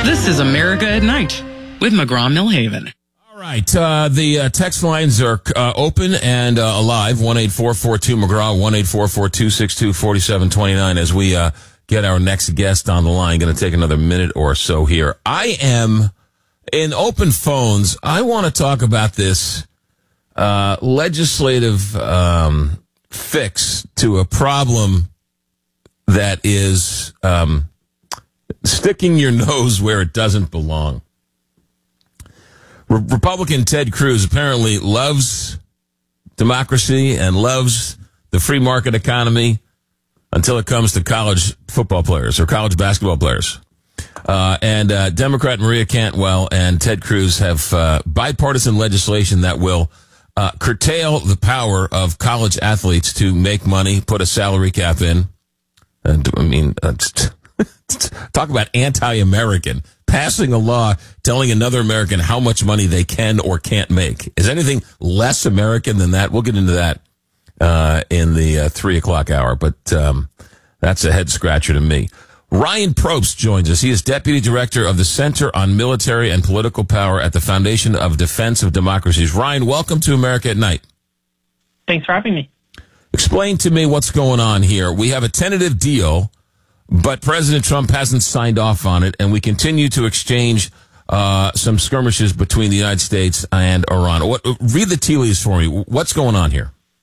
This is America at Night with McGraw-Millhaven. All right. The text lines are open and alive. 1-844-2-McGraw, 1-844-262-4729 as we get our next guest on the line. Going to take another minute or so here. I am in open phones. I want to talk about this legislative fix to a problem that is sticking your nose where it doesn't belong. Republican Ted Cruz apparently loves democracy and loves the free market economy until it comes to college football players or college basketball players. And Democrat Maria Cantwell and Ted Cruz have bipartisan legislation that will curtail the power of college athletes to make money, put a salary cap in. And I mean, talk about anti-American. Passing a law telling another American how much money they can or can't make. Is anything less American than that? We'll get into that in the 3 o'clock hour, but that's a head scratcher to me. Ryan Probst joins us. He is Deputy Director of the Center on Military and Political Power at the Foundation of Defense of Democracies. Ryan, welcome to America at Night. Thanks for having me. Explain to me what's going on here. We have a tentative deal, but President Trump hasn't signed off on it, and we continue to exchange some skirmishes between the United States and Iran. Read the tea leaves for me. What's going on here?